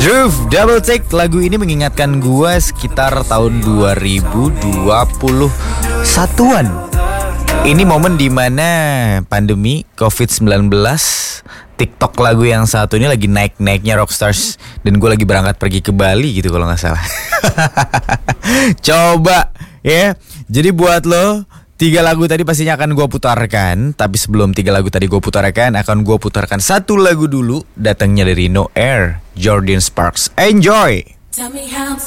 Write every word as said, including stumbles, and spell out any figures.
Groove Double Take, lagu ini mengingatkan gue sekitar tahun dua ribu dua puluh satuan. Ini momen dimana pandemi covid sembilan belas, TikTok lagu yang satu ini lagi naik-naiknya Rockstars. Dan gue lagi berangkat pergi ke Bali gitu kalau gak salah. Coba ya. Jadi buat lo, tiga lagu tadi pastinya akan gue putarkan. Tapi sebelum tiga lagu tadi gue putarkan, akan gue putarkan satu lagu dulu. Datangnya dari No Air, Jordin Sparks. Enjoy.